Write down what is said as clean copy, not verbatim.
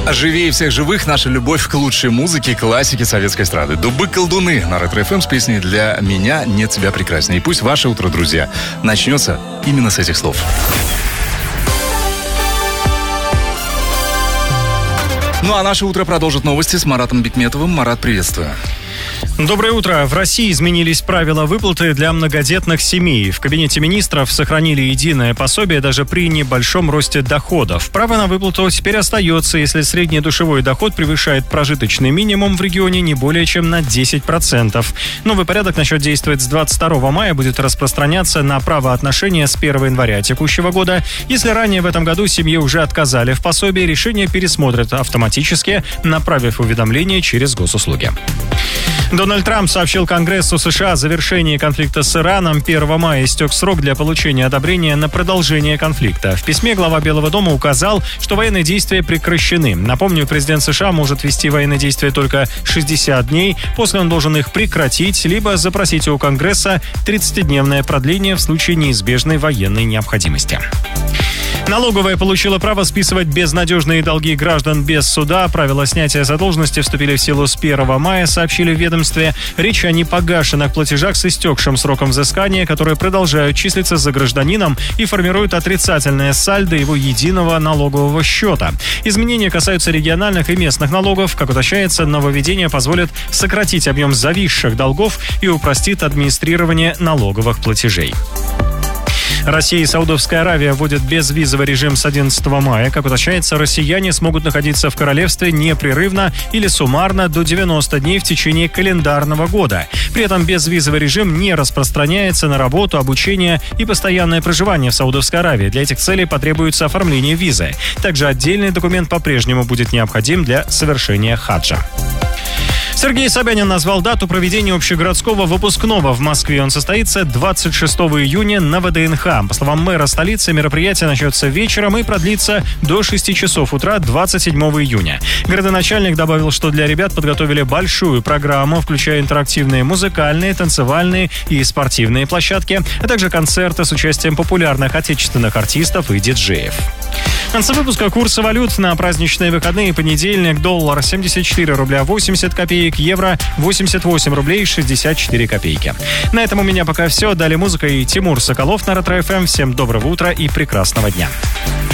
Живее всех живых наша любовь к лучшей музыке, классике советской эстрады. Дубы-колдуны на Ретро-ФМ с песней «Для меня нет тебя прекраснее». И пусть ваше утро, друзья, начнется именно с этих слов. Ну а наше утро продолжит новости с Маратом Бикметовым. Марат, приветствую. Доброе утро. В России изменились правила выплаты для многодетных семей. В Кабинете министров сохранили единое пособие даже при небольшом росте доходов. Право на выплату теперь остается, если средний душевой доход превышает прожиточный минимум в регионе не более чем на 10%. Новый порядок начнет действовать с 22 мая, будет распространяться на правоотношения с 1 января текущего года. Если ранее в этом году семье уже отказали в пособии, решение пересмотрят автоматически, направив уведомление через госуслуги. Дональд Трамп сообщил Конгрессу США о завершении конфликта с Ираном. 1 мая истек срок для получения одобрения на продолжение конфликта. В письме глава Белого дома указал, что военные действия прекращены. Напомню, президент США может вести военные действия только 60 дней. После он должен их прекратить, либо запросить у Конгресса 30-дневное продление в случае неизбежной военной необходимости. Налоговая получила право списывать безнадежные долги граждан без суда. Правила снятия задолженности вступили в силу с 1 мая, сообщили в ведомстве. Речь о непогашенных платежах с истекшим сроком взыскания, которые продолжают числиться за гражданином и формируют отрицательное сальдо его единого налогового счета. Изменения касаются региональных и местных налогов. Как уточняется, нововведение позволит сократить объем зависших долгов и упростит администрирование налоговых платежей. Россия и Саудовская Аравия вводят безвизовый режим с 11 мая. Как уточняется, россияне смогут находиться в королевстве непрерывно или суммарно до 90 дней в течение календарного года. При этом безвизовый режим не распространяется на работу, обучение и постоянное проживание в Саудовской Аравии. Для этих целей потребуется оформление визы. Также отдельный документ по-прежнему будет необходим для совершения хаджа. Сергей Собянин назвал дату проведения общегородского выпускного в Москве. Он состоится 26 июня на ВДНХ. По словам мэра столицы, мероприятие начнется вечером и продлится до 6 часов утра 27 июня. Городоначальник добавил, что для ребят подготовили большую программу, включая интерактивные музыкальные, танцевальные и спортивные площадки, а также концерты с участием популярных отечественных артистов и диджеев. В конце выпуска курсы валют на праздничные выходные. Понедельник: доллар 74 рубля 80 копеек, евро 88 рублей 64 копейки. На этом у меня пока все. Далее музыка и Тимур Соколов на Ретро-ФМ. Всем доброго утра и прекрасного дня.